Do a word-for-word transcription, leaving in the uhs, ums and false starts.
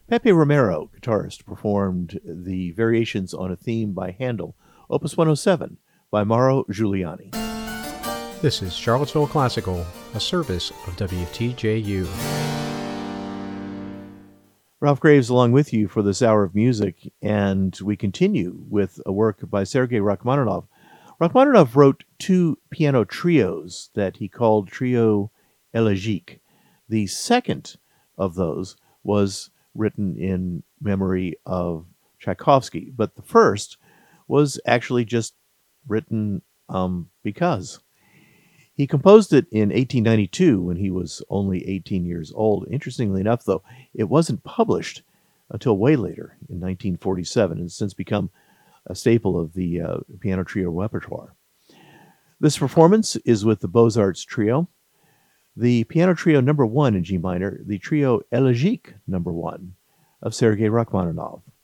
Pepe Romero, guitarist, performed the variations on a theme by Handel, Opus one oh seven, by Mauro Giuliani. This is Charlottesville Classical, a service of W T J U. Ralph Graves along with you for this hour of music, and we continue with a work by Sergei Rachmaninoff. Rachmaninoff wrote two piano trios that he called Trio Elegique. The second of those was written in memory of Tchaikovsky, but the first was actually just written um, because. He composed it in eighteen ninety-two when he was only eighteen years old. Interestingly enough, though, it wasn't published until way later in nineteen forty-seven and has since become a staple of the uh, piano trio repertoire. This performance is with the Beaux-Arts Trio, the piano trio number one in G minor, the trio Elegique number one of Sergei Rachmaninoff.